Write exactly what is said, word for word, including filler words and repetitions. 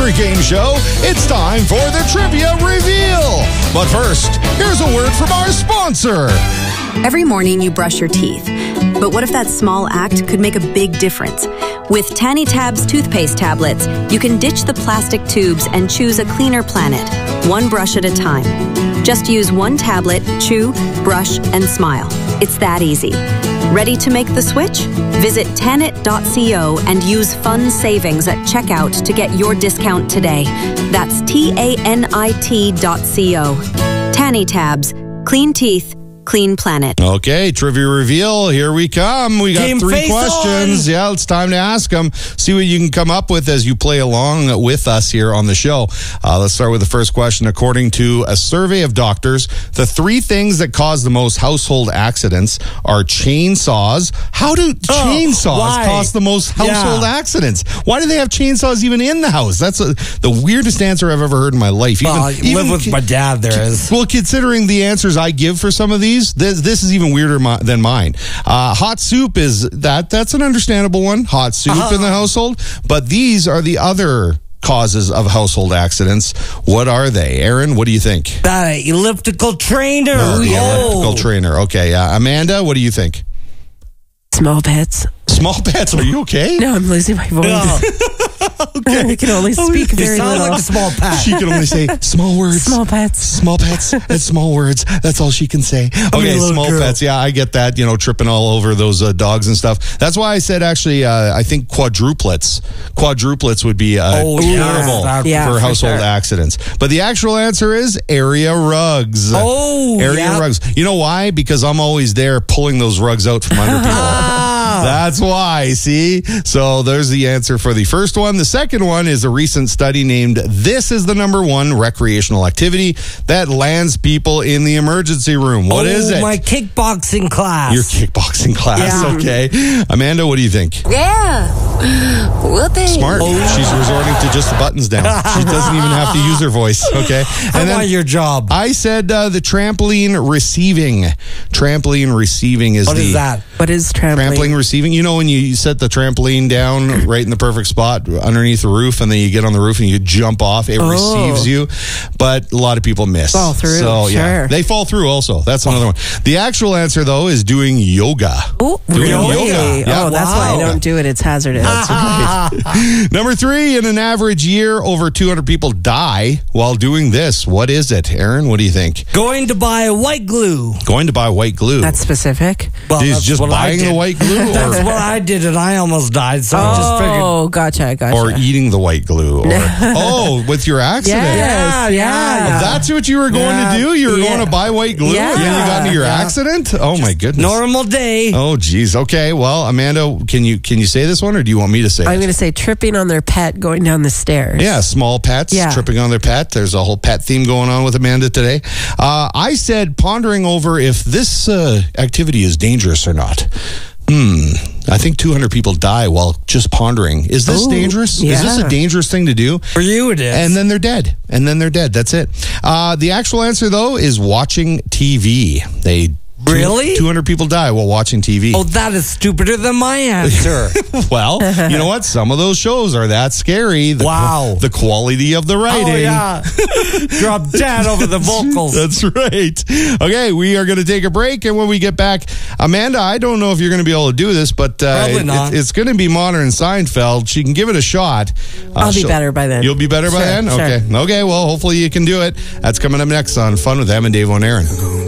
every game show, it's time for the Trivia Reveal. But first, here's a word from our sponsor. Every morning you brush your teeth. But what if that small act could make a big difference? With Tanny Tabs toothpaste tablets, you can ditch the plastic tubes and choose a cleaner planet, one brush at a time. Just use one tablet, chew, brush, and smile. It's that easy. Ready to make the switch? Visit tanit dot co and use fun savings at checkout to get your discount today. That's T A N I T dot co. Tanny Tabs. Clean teeth. Clean planet. Okay, Trivia Reveal, here we come. We got Game three face questions. on. Yeah, it's time to ask them. See what you can come up with as you play along with us here on the show. Uh, let's start with the first question. According to a survey of doctors, the three things that cause the most household accidents are chainsaws. How do Oh, chainsaws why? cause the most household Yeah. accidents? Why do they have chainsaws even in the house? That's a, the weirdest answer I've ever heard in my life. Even, Well, I live with my dad, there is. Well, considering the answers I give for some of these, this, this is even weirder mi- than mine. Uh, hot soup is that. That's an understandable one. Hot soup Uh-huh. in the household. But these are the other causes of household accidents. What are they? Aaron, what do you think? That elliptical trainer. Uh, the Oh. elliptical trainer. Okay. Uh, Amanda, what do you think? Small pets. Small pets. Are you okay? No, I'm losing my voice. No. I can only speak You very sound little. like a small pat. She can only say small words. Small pets. Small pets and small words. That's all she can say. Okay, little small girl. pets. Yeah, I get that. You know, tripping all over those uh, dogs and stuff. That's why I said actually, uh, I think quadruplets. Quadruplets would be uh, Oh, yeah. terrible That- Yeah, for for household sure. accidents. But the actual answer is area rugs. Oh, area yeah. rugs. You know why? Because I'm always there pulling those rugs out from under people. That's why, see? So there's the answer for the first one. The second one is a recent study named This is the Number One Recreational Activity That Lands People in the Emergency Room. What oh, is it? My kickboxing class. Your kickboxing class, Yeah. okay. Amanda, what do you think? Yeah. Whoopee. Smart. She's resorting to just the buttons down. She doesn't even have to use her voice, okay? I want your job. I said uh, the trampoline receiving. Trampoline receiving is What the... is that? What is trampoline? Trampoline receiving. You know when you set the trampoline down right in the perfect spot underneath the roof, and then you get on the roof and you jump off. It Oh. receives you, but a lot of people miss. Fall through, So yeah, sure. they fall through. Also, that's another one. The actual answer though is doing yoga. Oh, Doing really? yoga. Yeah. Oh, that's why I Wow. don't do it. It's hazardous. Number three, in an average year, over two hundred people die while doing this. What is it, Aaron? What do you think? Going to buy white glue. Going to buy white glue. That's specific. Well, Is that's just what I buying the did. white glue, That's or what I did, and I almost died. So I just figured. Oh, gotcha, gotcha. or eating the white glue, or oh, with your accident. Yes, Yeah, yeah. yeah. That's what you were going Yeah. to do? You were Yeah. going to buy white glue Yeah. and then you got into your Yeah. accident? Oh my goodness. Normal day. Oh geez. Okay. Well, Amanda, can you can you say this one or do you want me to say I'm it? going to say tripping on their pet going down the stairs. Yeah, small pets Yeah. tripping on their pet. There's a whole pet theme going on with Amanda today. Uh, I said pondering over if this uh, activity is dangerous or not. Hmm. I think two hundred people die while just pondering. Is this Ooh, dangerous? Is this a yeah. dangerous thing to do? For you, it is. And then they're dead. And then they're dead. That's it. Uh, the actual answer, though, is watching T V. They Really? two hundred people die while watching T V. Oh, that is stupider than my answer. Well, you know what? Some of those shows are that scary. The, Wow. The quality of the writing. Oh, yeah. Drop dead over the vocals. That's right. Okay, we are going to take a break, and when we get back, Amanda, I don't know if you're going to be able to do this, but uh, Probably it- not. it's going to be modern Seinfeld. She can give it a shot. Uh, I'll be she'll- better by then. You'll be better by Sure, then? sure. Okay. Okay, well, hopefully you can do it. That's coming up next on Fun with Em and Dave on Aaron.